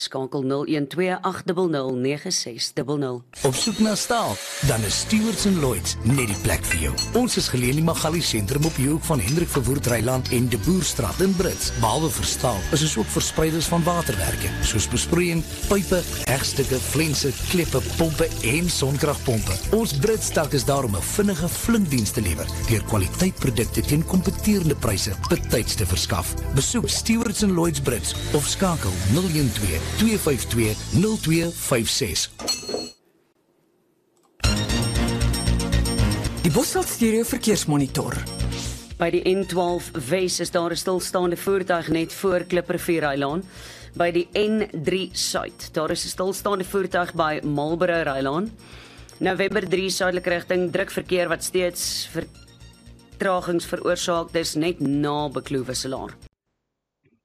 Skakel 012-800-9600. Op soek na staal? Dan is Stewards & Lloyds net die plek vir jou. Ons is geleë in die Magali sentrum op die hoek van Hendrik Verwoerd Ryland en De Boerstraat in Brits. Behalwe vir staal is ons ook verspreiders van waterwerke, soos besproeiing, pype, hegstukke, flense, kleppe, pompe en sonkragpompe. Ons Brits tak is daar om 'n vinnige flinkdiens te lewer, deur kwaliteitprodukte teen kompeterende pryse betyds te verskaf. Besoek Stewards & Lloyds Brits of skakel 012-252-0256. Die Bosveld Stereo Verkeersmonitor. By die N12 Wes is daar 'n stilstaande voertuig net voor Klippervierrylaan. By die N3 Suid, daar is 'n stilstaande voertuig by Marlborough Rylaan. November 3 suidelike rigting druk verkeer wat steeds vertragings veroorsaak, dis net na Bekloo Wisselaar.